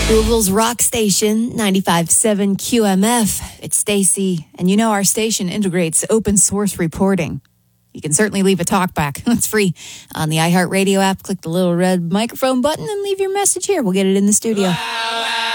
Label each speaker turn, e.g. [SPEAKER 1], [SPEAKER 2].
[SPEAKER 1] Louisville's rock station, 95.7 QMF. It's Stacy, and you know our station integrates open source reporting. You can certainly leave a talkback. It's free on the iHeartRadio app. Click the little red microphone button and leave your message here. We'll get it in the studio.